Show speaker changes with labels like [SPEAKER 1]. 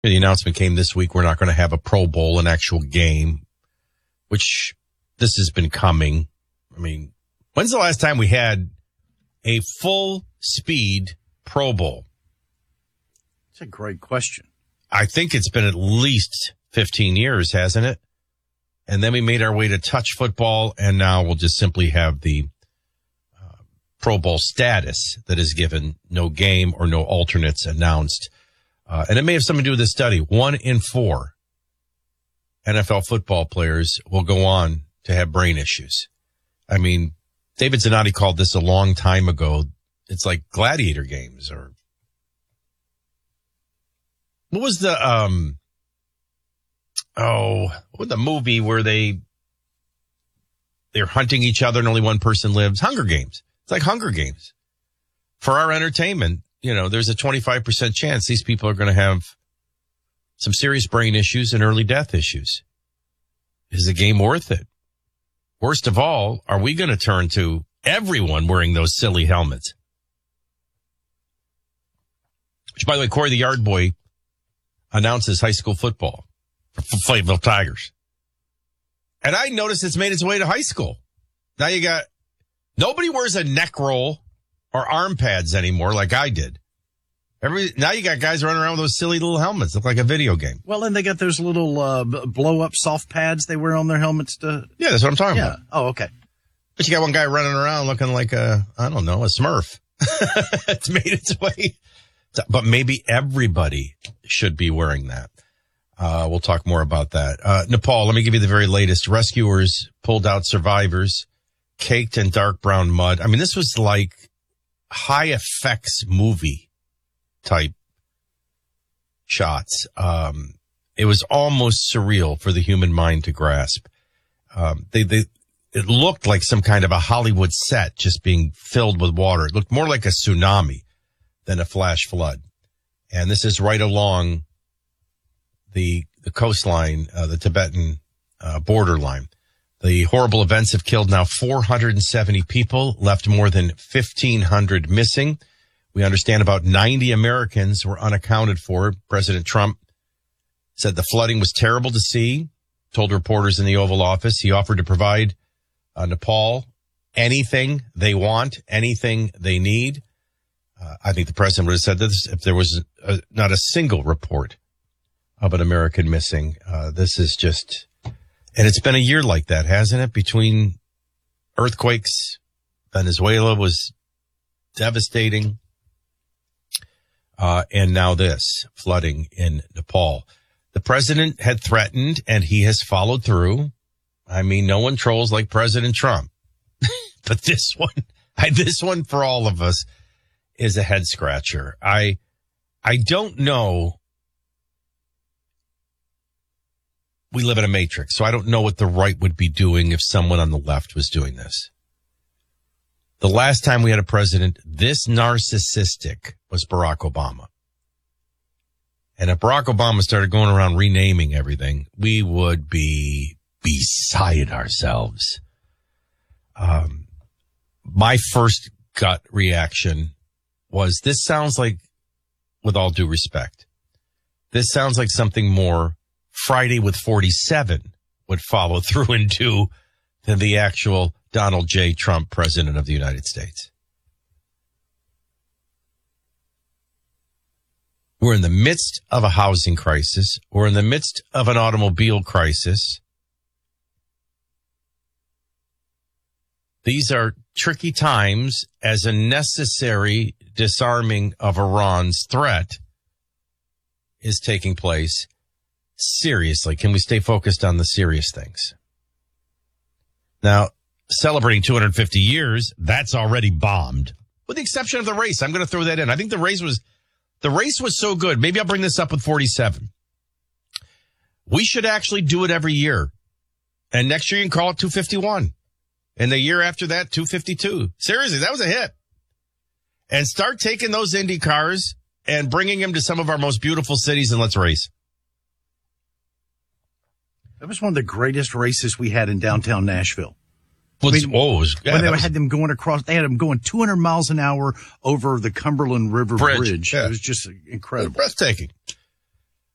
[SPEAKER 1] The announcement came this week. We're not going to have a Pro Bowl, an actual game, which this has been coming. I mean, when's the last time we had a full speed Pro Bowl?
[SPEAKER 2] That's a great question.
[SPEAKER 1] I think it's been at least 15 years, hasn't it? And then we made our way to touch football, and now we'll just simply have the Pro Bowl status that is given, no game or no alternates announced. And it may have something to do with this study. 1 in 4 NFL football players will go on to have brain issues. I mean, David Zanotti called this a long time ago. It's like gladiator games, or what was the, what was the movie where they're hunting each other and only one person lives? Hunger Games. It's like Hunger Games. For our entertainment, you know, there's a 25% chance these people are going to have some serious brain issues and early death issues. Is the game worth it? Worst of all, are we going to turn to everyone wearing those silly helmets? Which, by the way, Corey the Yard Boy announces high school football for Fayetteville Tigers. And I noticed it's made its way to high school. Now you got, nobody wears a neck roll or arm pads anymore like I did. Now you got guys running around with those silly little helmets. Look like a video game.
[SPEAKER 2] Well, and they got those little blow-up soft pads they wear on their helmets to...
[SPEAKER 1] Yeah, that's what I'm talking about.
[SPEAKER 2] Oh, okay.
[SPEAKER 1] But you got one guy running around looking like a Smurf. It's made its way. But maybe everybody should be wearing that. We'll talk more about that. Nepal, let me give you the very latest. Rescuers pulled out survivors caked in dark brown mud. I mean, this was like high effects movie type shots. It was almost surreal for the human mind to grasp. It looked like some kind of a Hollywood set just being filled with water. It looked more like a tsunami than a flash flood. And this is right along the coastline, the Tibetan borderline. The horrible events have killed now 470 people, left more than 1,500 missing. We understand about 90 Americans were unaccounted for. President Trump said the flooding was terrible to see, told reporters in the Oval Office. He offered to provide Nepal anything they want, anything they need. I think the president would have said this if there was not a single report of an American missing. This is just, and it's been a year like that, hasn't it? Between earthquakes, Venezuela was devastating. And now this flooding in Nepal. The president had threatened, and he has followed through. I mean, no one trolls like President Trump. But this one for all of us is a head scratcher. I don't know. We live in a matrix, so I don't know what the right would be doing if someone on the left was doing this. The last time we had a president this narcissistic was Barack Obama. And if Barack Obama started going around renaming everything, we would be beside ourselves. My first gut reaction was, this sounds like, with all due respect, this sounds like something more Friday with 47 would follow through and do than the actual Donald J. Trump, President of the United States. We're in the midst of a housing crisis. We're in the midst of an automobile crisis. These are tricky times as a necessary disarming of Iran's threat is taking place. Seriously, can we stay focused on the serious things? Now, celebrating 250 years, that's already bombed. With the exception of the race. I'm going to throw that in. I think the race was so good. Maybe I'll bring this up with 47. We should actually do it every year. And next year you can call it 251. And the year after that, 252. Seriously, that was a hit. And start taking those Indy cars and bringing them to some of our most beautiful cities, and let's race.
[SPEAKER 2] That was one of the greatest races we had in downtown Nashville.
[SPEAKER 1] When they
[SPEAKER 2] had them going across, they had them going 200 miles an hour over the Cumberland River Bridge.
[SPEAKER 1] Yeah.
[SPEAKER 2] It was just incredible.
[SPEAKER 1] Breathtaking.